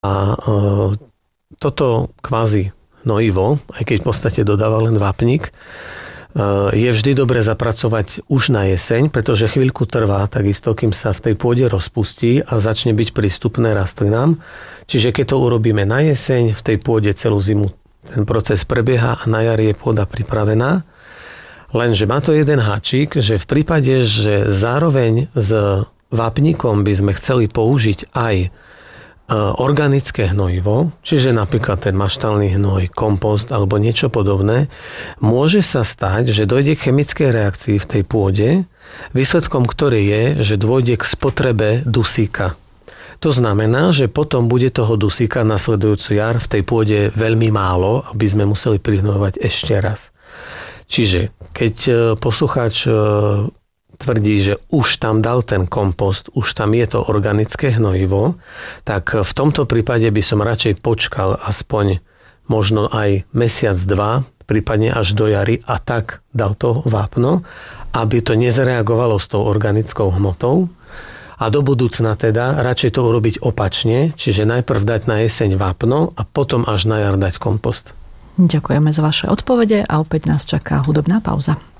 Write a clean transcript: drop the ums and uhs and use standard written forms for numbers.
toto kvázi hnojivo, aj keď v podstate dodáva len vápnik, je vždy dobre zapracovať už na jeseň, pretože chvíľku trvá takisto, kým sa v tej pôde rozpustí a začne byť prístupné rastlinám. Čiže keď to urobíme na jeseň, v tej pôde celú zimu ten proces prebieha a na jar je pôda pripravená. Lenže má to jeden háčik, že v prípade, že zároveň s vápnikom by sme chceli použiť aj organické hnojivo, čiže napríklad ten maštálny hnoj, kompost alebo niečo podobné, môže sa stať, že dojde k chemickej reakcii v tej pôde, výsledkom ktorej je, že dôjde k spotrebe dusíka. To znamená, že potom bude toho dusíka nasledujúcu jar v tej pôde veľmi málo, aby sme museli prihnojovať ešte raz. Čiže keď poslucháč tvrdí, že už tam dal ten kompost, už tam je to organické hnojivo, tak v tomto prípade by som radšej počkal aspoň možno aj mesiac, dva, prípadne až do jary a tak dal to vápno, aby to nezareagovalo s tou organickou hmotou. A do budúcna teda radšej to urobiť opačne, čiže najprv dať na jeseň vápno a potom až na jar dať kompost. Ďakujeme za vaše odpovede a opäť nás čaká hudobná pauza.